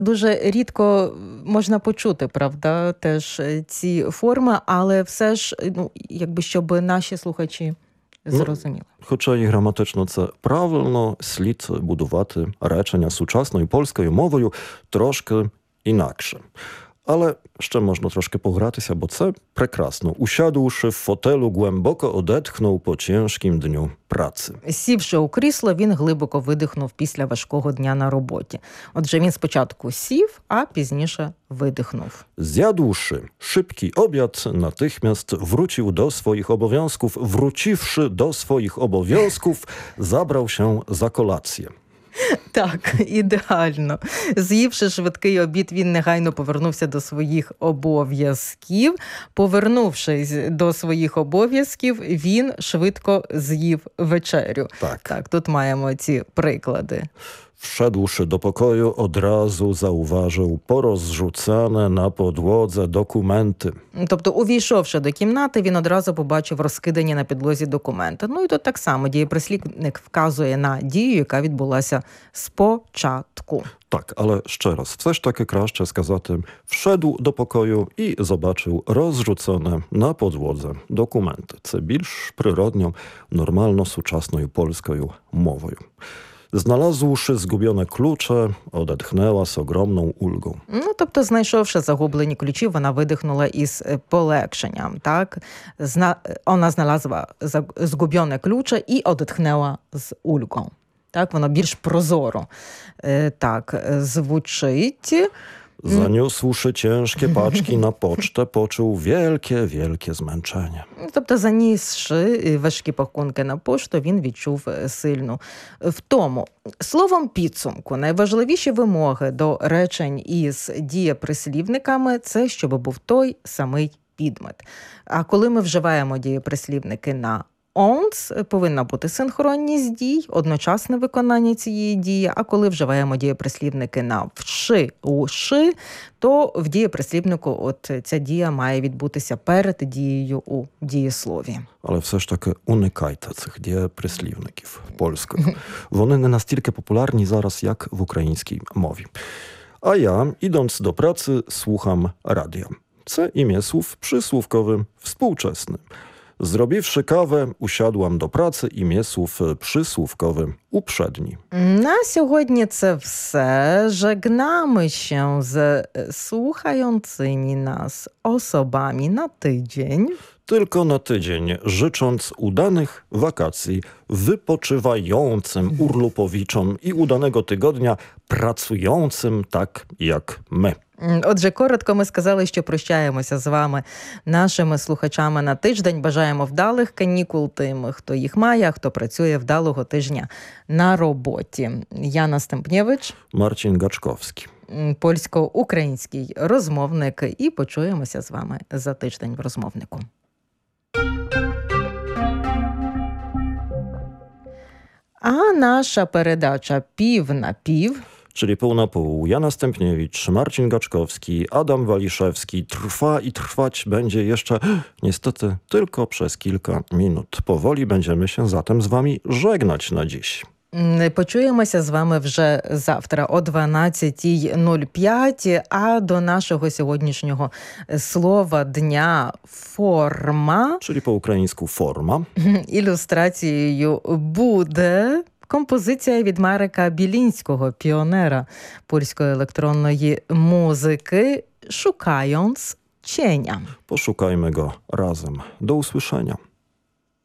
дуже рідко можна почути, правда, теж ці форми, але все ж, якби, щоб наші слухачі зрозуміли. Хоча і граматично це правильно, слід будувати речення сучасною польською мовою трошки інакше. Але ще можна трошки погратися, бо це прекрасно. Usiadłszy w fotelu, głęboko odetchnął po ciężkim dniu pracy. Сівши у крісло, він глибоко видихнув після важкого дня на роботі. Отже, він спочатку сів, а пізніше видихнув. Zjadłszy szybki obiad, natychmiast wrócił do swoich obowiązków. Wróciwszy do swoich obowiązków, zabrał się za kolację. Так, ідеально. З'ївши швидкий обід, він негайно повернувся до своїх обов'язків. Повернувшись до своїх обов'язків, він швидко з'їв вечерю. Так, тут маємо ці приклади. Wszedłszy do pokoju, od razu zauważył porozrzucane na podłodze dokumenty. Тобто, увійшовши до кімнати, він одразу побачив розкидані на підлозі документи. І тут так само дієприслівник вказує на дію, яка відбулася спочатку. Так, ale ще раз, все ж таки краще сказати «wszedł do pokoju» і zobaczył rozrzucone na podłodze dokumenty. Це більш природньо, нормально сучасною польською мовою. Znalazłszy zgubione klucze, odetchnęła z ogromną ulgą. Тобто, знайшовши загублені ключі, вона видихнула із полегшенням, так? Вона знalazła zgubione klucze i odetchnęła z ulgą. Так, воно більш прозоро. Так, звучить. Zaniósłszy ciężkie paczki na pocztę, poczuł wielkie, wielkie zmęczenie. Тобто, занісши важкі пакунки на пошту, він відчув сильну втому. Словом підсумку, найважливіші вимоги до речень із дієприслівниками – це, щоб був той самий підмет. А коли ми вживаємо дієприслівники на «онц», повинна бути синхронність дій, одночасне виконання цієї дії, а коли вживаємо дієприслівники на «вши», «уши», то в дієприслівнику ця дія має відбутися перед дією у дієслові. Але все ж таки уникайте цих дієприслівників польською. Вони не настільки популярні зараз, як в українській мові. A ja, idąc do pracy, słucham radia. Це imię-słów przysłówkowy współczesny. Zrobiwszy kawę, usiadłam do pracy, imię-słów przysłówkowy uprzedni. На сьогодні це все. Żegnamy się ze słuchającymi nas osobami na tydzień. Tylko na tydzień, życząc udanych wakacji wypoczywającym urlopowiczom i udanego tygodnia pracującym tak jak my. Отже, коротко ми сказали, що прощаємося з вами, нашими слухачами на тиждень. Бажаємо вдалих канікул тим, хто їх має, а хто працює вдалого тижня на роботі. Яна Стемпнєвич. Марцін Гачковський. Польсько-український розмовник. І почуємося з вами за тиждень в розмовнику. А наша передача «Пів на пів», czyli pół na pół. Jana Stępniewicz, Marcin Gaczkowski, Adam Waliszewski trwa i trwać będzie jeszcze niestety tylko przez kilka minut. Powoli będziemy się zatem z wami żegnać na dziś. Почуємося з вами вже завтра о 12:05, а до нашого сьогоднішнього слова дня «форма», czyli po ukraińsku forma, ілюстрацією буде композиція від Марека Білінського, піонера польської електронної музики, «Szukając cienia». Poszukajmy go razem. Do usłyszenia.